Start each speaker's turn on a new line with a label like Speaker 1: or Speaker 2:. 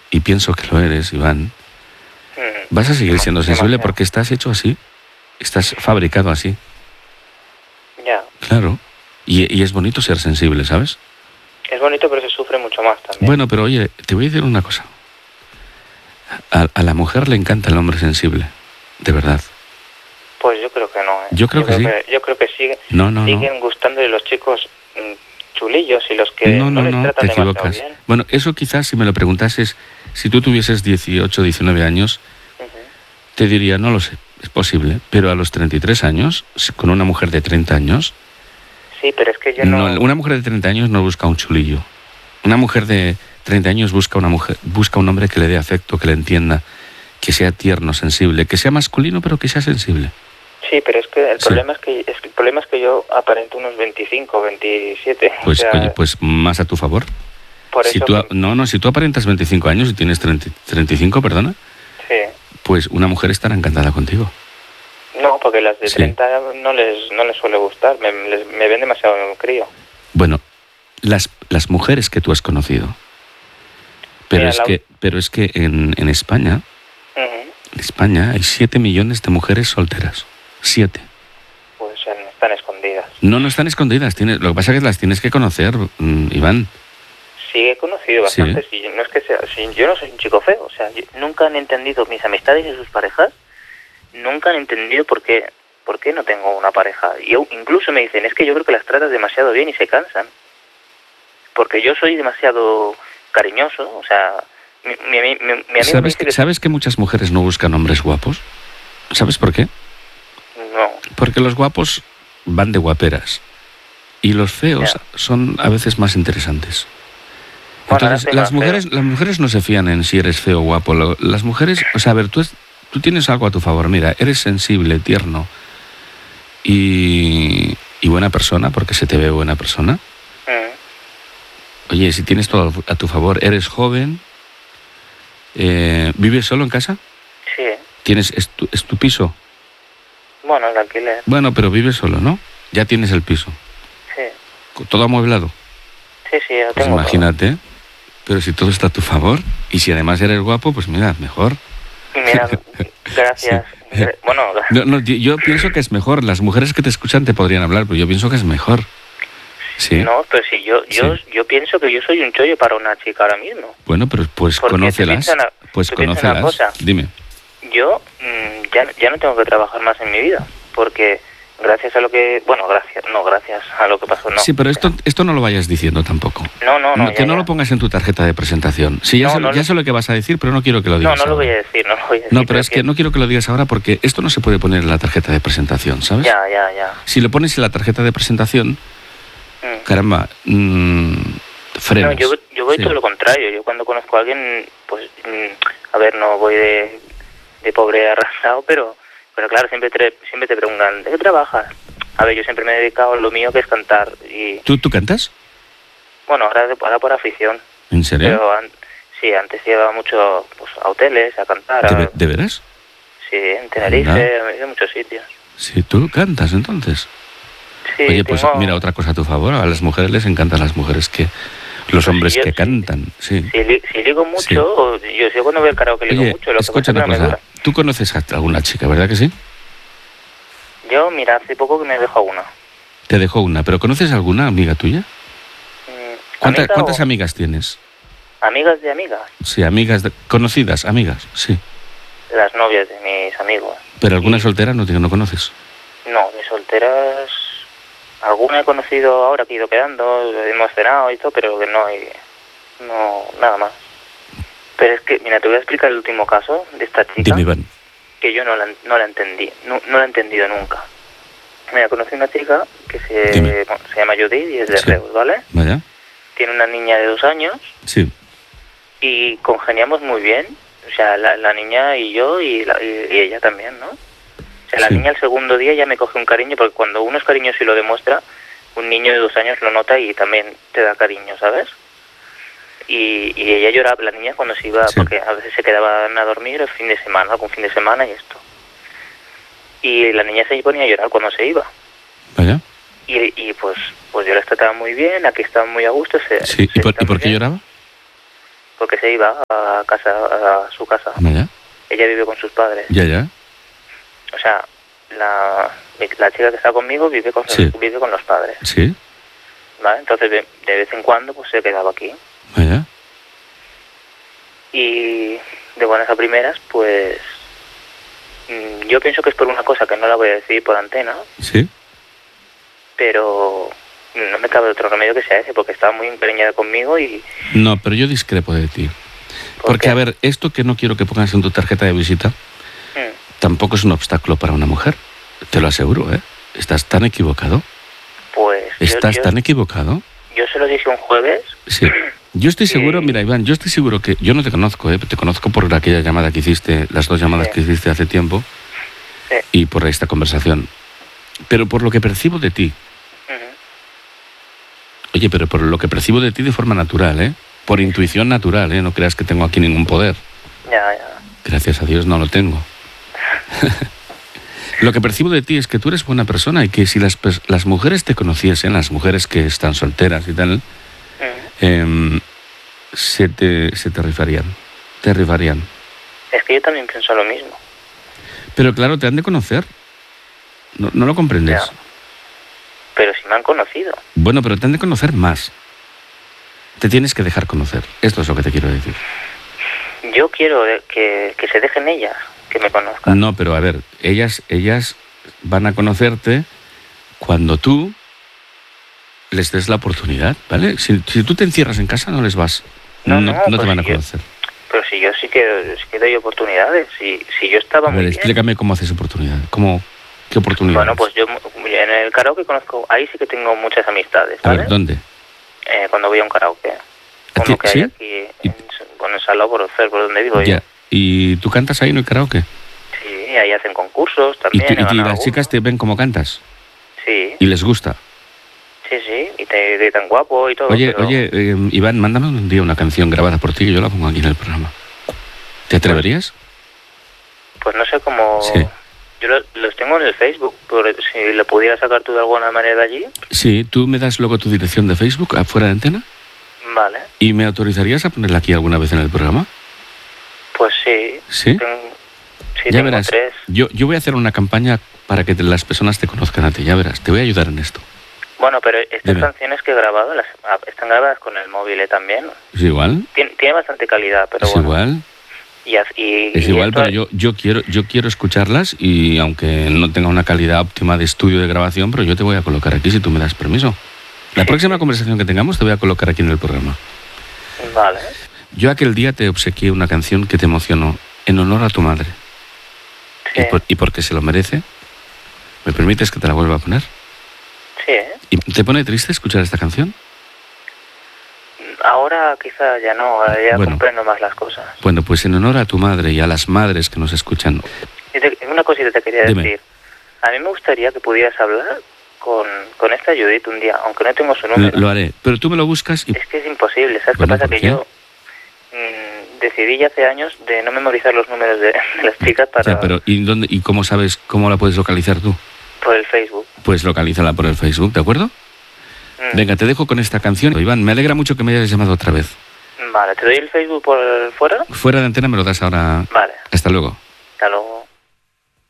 Speaker 1: y pienso que lo eres, Iván, vas a seguir siendo sensible porque estás hecho así, estás fabricado así.
Speaker 2: Ya.
Speaker 1: Claro. Y es bonito ser sensible, ¿sabes?
Speaker 2: Es bonito, pero se sufre mucho más también.
Speaker 1: Bueno, pero oye, te voy a decir una cosa. A la mujer le encanta el hombre sensible, de verdad.
Speaker 2: Pues yo creo que no, ¿eh?
Speaker 1: Yo creo que sí.
Speaker 2: Yo creo que siguen
Speaker 1: No.
Speaker 2: gustándole los chicos chulillos y los que
Speaker 1: No,
Speaker 2: les tratan
Speaker 1: te
Speaker 2: demasiado
Speaker 1: equivocas.
Speaker 2: bien.
Speaker 1: Bueno, eso quizás si me lo preguntases, si tú tuvieses 18, 19 años, te diría, no lo sé, es posible, pero a los 33 años, con una mujer de 30 años...
Speaker 2: Sí, pero es que yo no...
Speaker 1: Una mujer de 30 años no busca un chulillo. Una mujer de 30 años busca un hombre que le dé afecto, que le entienda, que sea tierno, sensible, que sea masculino, pero que sea sensible.
Speaker 2: Sí, pero es que el problema es que yo aparento unos 25, 27.
Speaker 1: Pues,
Speaker 2: o sea,
Speaker 1: oye, pues más a tu favor.
Speaker 2: Por
Speaker 1: si
Speaker 2: eso
Speaker 1: tú, si tú aparentas 25 años y tienes 35, perdona,
Speaker 2: sí.
Speaker 1: Pues una mujer estará encantada contigo.
Speaker 2: No, porque las de 30 no les suele gustar, me ven demasiado crío.
Speaker 1: Bueno, las mujeres que tú has conocido, pero es que en España, en España hay 7 millones de mujeres solteras. 7.
Speaker 2: Pues están escondidas.
Speaker 1: No están escondidas. Lo que pasa es que las tienes que conocer, Iván.
Speaker 2: Sí, he conocido bastantes. Sí. No es que sea, yo no soy un chico feo. O sea, nunca han entendido mis amistades y sus parejas. Nunca han entendido por qué no tengo una pareja. Y incluso me dicen, es que yo creo que las tratas demasiado bien y se cansan. Porque yo soy demasiado cariñoso. O sea, mi amigo
Speaker 1: ¿Sabes que muchas mujeres no buscan hombres guapos? ¿Sabes por qué?
Speaker 2: No.
Speaker 1: Porque los guapos van de guaperas y los feos son a veces más interesantes. Entonces, las mujeres no se fían en si eres feo o guapo. Las mujeres, o sea, a ver, tú tienes algo a tu favor. Mira, eres sensible, tierno y buena persona, porque se te ve buena persona. Oye, si tienes todo a tu favor, eres joven, ¿vives solo en casa?
Speaker 2: Sí.
Speaker 1: ¿Es tu piso?
Speaker 2: Bueno, el alquiler.
Speaker 1: Bueno, pero vives solo, ¿no? Ya tienes el piso.
Speaker 2: Sí.
Speaker 1: ¿Todo amueblado?
Speaker 2: Sí, lo
Speaker 1: pues
Speaker 2: tengo.
Speaker 1: Imagínate, todo. Pero si todo está a tu favor, y si además eres guapo, pues mira, mejor.
Speaker 2: Mira, gracias. Sí. Bueno,
Speaker 1: no, yo pienso que es mejor. Las mujeres que te escuchan te podrían hablar, pero yo pienso que es mejor. Sí.
Speaker 2: No, pero si yo pienso que yo soy un chollo para una chica ahora mismo.
Speaker 1: Bueno, pero pues conócelas. Pues conócelas. Dime.
Speaker 2: Yo ya no tengo que trabajar más en mi vida, porque gracias a lo que... Bueno, gracias a lo que pasó, no.
Speaker 1: Sí, pero esto no lo vayas diciendo tampoco.
Speaker 2: No.
Speaker 1: Que no lo pongas en tu tarjeta de presentación. Sí, ya sé lo que vas a decir, pero no quiero que lo digas.
Speaker 2: No lo voy a decir,
Speaker 1: No, pero es que no quiero que lo digas ahora porque esto no se puede poner en la tarjeta de presentación, ¿sabes?
Speaker 2: Ya.
Speaker 1: Si lo pones en la tarjeta de presentación, caramba, frenos.
Speaker 2: No, yo voy todo lo contrario. Yo cuando conozco a alguien, pues, a ver, no voy de pobre arrasado, pero claro, siempre te preguntan, ¿de qué trabajas? A ver, yo siempre me he dedicado a lo mío, que es cantar. Y
Speaker 1: ¿Tú cantas?
Speaker 2: Bueno, ahora por afición.
Speaker 1: ¿En serio?
Speaker 2: Pero sí, antes llevaba mucho a hoteles, a cantar.
Speaker 1: ¿De veras?
Speaker 2: Sí, en Tenerife, en muchos sitios.
Speaker 1: Sí, ¿tú cantas entonces?
Speaker 2: Sí.
Speaker 1: Oye, pues mira, otra cosa a tu favor, a las mujeres les encantan las mujeres los hombres que cantan, sí.
Speaker 2: Si ligo mucho, yo cuando veo el karaoke ligo mucho.
Speaker 1: Escucha una cosa, tú conoces a alguna chica, ¿verdad que sí?
Speaker 2: Yo, mira, hace poco que me dejó una.
Speaker 1: ¿Te dejó una? ¿Pero conoces alguna amiga tuya? ¿Cuántas amigas tienes?
Speaker 2: ¿Amigas de amigas?
Speaker 1: Sí, conocidas, amigas, sí.
Speaker 2: Las novias de mis amigos.
Speaker 1: ¿Pero alguna soltera no conoces?
Speaker 2: No, de solteras... Alguna he conocido ahora que he ido quedando, hemos cenado y todo, pero que no, nada más. Pero es que, mira, te voy a explicar el último caso de esta chica.
Speaker 1: Dime, Iván.
Speaker 2: Que yo no la entendí, no la he entendido nunca. Mira, conocí una chica que se llama Judith y es de Reus, ¿vale?
Speaker 1: Vaya.
Speaker 2: Tiene una niña de 2 años.
Speaker 1: Sí.
Speaker 2: Y congeniamos muy bien, o sea, la niña y yo y ella también, ¿no? O sea, la niña el segundo día ya me coge un cariño, porque cuando uno es cariñoso y lo demuestra, un niño de 2 años lo nota y también te da cariño, ¿sabes? Y ella lloraba, la niña, cuando se iba, porque a veces se quedaban a dormir el fin de semana, algún fin de semana y esto. Y la niña se ponía a llorar cuando se iba.
Speaker 1: Vaya.
Speaker 2: Y pues yo la trataba muy bien, aquí estaba muy a gusto.
Speaker 1: ¿Y por qué lloraba?
Speaker 2: porque se iba a su casa.
Speaker 1: Vaya.
Speaker 2: Ella vive con sus padres.
Speaker 1: Ya.
Speaker 2: O sea, la chica que está conmigo vive con los padres.
Speaker 1: Sí.
Speaker 2: ¿Vale? Entonces, de vez en cuando, pues se quedaba aquí.
Speaker 1: Vaya.
Speaker 2: Y de buenas a primeras, pues yo pienso que es por una cosa que no la voy a decir por antena.
Speaker 1: Sí.
Speaker 2: Pero no me cabe otro remedio que sea ese, porque estaba muy empeñada conmigo y...
Speaker 1: No, pero yo discrepo de ti. Porque, a ver, esto que no quiero que pongas en tu tarjeta de visita, tampoco es un obstáculo para una mujer. Te lo aseguro, ¿eh? ¿Estás tan equivocado?
Speaker 2: Pues...
Speaker 1: ¿Estás tan equivocado?
Speaker 2: Yo se lo dije un jueves.
Speaker 1: Sí. Yo estoy seguro, mira, Iván, yo estoy seguro que... Yo no te conozco, ¿eh? Te conozco por aquella llamada que hiciste, las 2 llamadas que hiciste hace tiempo, y por esta conversación. Pero por lo que percibo de ti... Oye, pero por lo que percibo de ti de forma natural, ¿eh? Por intuición natural, ¿eh? No creas que tengo aquí ningún poder.
Speaker 2: Ya.
Speaker 1: Gracias a Dios no lo tengo. Lo que percibo de ti es que tú eres buena persona y que si las mujeres te conociesen, las mujeres que están solteras y tal, se te rifarían. Te rifarían.
Speaker 2: Es que yo también pienso lo mismo.
Speaker 1: Pero claro, te han de conocer. No lo comprendes.
Speaker 2: Ya. Pero si me han conocido.
Speaker 1: Bueno, pero te han de conocer más. Te tienes que dejar conocer. Esto es lo que te quiero decir.
Speaker 2: Yo quiero que se dejen ellas, que me conozcan.
Speaker 1: No, pero a ver, ellas van a conocerte cuando tú les des la oportunidad, ¿vale? Si tú te encierras en casa, no les vas. No
Speaker 2: pues
Speaker 1: te van a conocer.
Speaker 2: Pero si yo sí que doy oportunidades. Si yo estaba muy bien.
Speaker 1: Explícame cómo haces oportunidad. ¿Qué oportunidades?
Speaker 2: Bueno, pues yo en el karaoke conozco... Ahí sí que tengo muchas amistades, ¿vale?
Speaker 1: A ver, ¿dónde?
Speaker 2: Cuando voy a un karaoke. Uno que hay aquí en Salou, por donde vivo yo.
Speaker 1: ¿Y tú cantas ahí en el karaoke?
Speaker 2: Sí, ahí hacen concursos también.
Speaker 1: ¿Y las chicas te ven como cantas?
Speaker 2: Sí.
Speaker 1: ¿Y les gusta?
Speaker 2: Sí, y te gritan guapo y todo.
Speaker 1: Oye, Iván, mándame un día una canción grabada por ti y yo la pongo aquí en el programa. ¿Te atreverías?
Speaker 2: Pues no sé cómo...
Speaker 1: Sí.
Speaker 2: Yo los tengo en el Facebook, si lo pudieras sacar tú de alguna manera de allí.
Speaker 1: Sí, tú me das luego tu dirección de Facebook afuera de antena.
Speaker 2: Vale.
Speaker 1: ¿Y me autorizarías a ponerla aquí alguna vez en el programa?
Speaker 2: Pues sí.
Speaker 1: ¿Sí? Ya verás.
Speaker 2: 3.
Speaker 1: Yo voy a hacer una campaña para que las personas te conozcan a ti, ya verás. Te voy a ayudar en esto.
Speaker 2: Bueno, pero estas canciones que he grabado están grabadas con el móvil también.
Speaker 1: ¿Es igual?
Speaker 2: Tiene bastante calidad, pero
Speaker 1: ¿Es igual? Es igual, pero yo quiero escucharlas y aunque no tenga una calidad óptima de estudio de grabación, pero yo te voy a colocar aquí si tú me das permiso. La próxima conversación que tengamos te voy a colocar aquí en el programa.
Speaker 2: Vale.
Speaker 1: Yo aquel día te obsequié una canción que te emocionó en honor a tu madre.
Speaker 2: Sí.
Speaker 1: Y porque se lo merece, ¿me permites que te la vuelva a poner?
Speaker 2: Sí.
Speaker 1: ¿Y te pone triste escuchar esta canción?
Speaker 2: Ahora quizá ya no, ya comprendo más las cosas.
Speaker 1: Bueno, pues en honor a tu madre y a las madres que nos escuchan...
Speaker 2: Una cosita te quería
Speaker 1: Dime.
Speaker 2: decir. A mí me gustaría que pudieras hablar con esta Judith un día, aunque no tengo su número.
Speaker 1: Lo haré, pero tú me lo buscas y...
Speaker 2: Es que es imposible, ¿sabes
Speaker 1: Bueno,
Speaker 2: qué pasa?
Speaker 1: ¿por
Speaker 2: Que
Speaker 1: qué?
Speaker 2: yo decidí ya hace años de no memorizar los números de las chicas para...
Speaker 1: Ya, pero ¿y cómo sabes cómo la puedes localizar tú?
Speaker 2: Por el Facebook.
Speaker 1: Pues localízala por el Facebook, ¿de acuerdo? Venga, te dejo con esta canción. Iván, me alegra mucho que me hayas llamado otra vez.
Speaker 2: Vale, ¿te doy el Facebook por fuera?
Speaker 1: Fuera de antena me lo das ahora.
Speaker 2: Vale.
Speaker 1: Hasta luego.
Speaker 2: Hasta luego.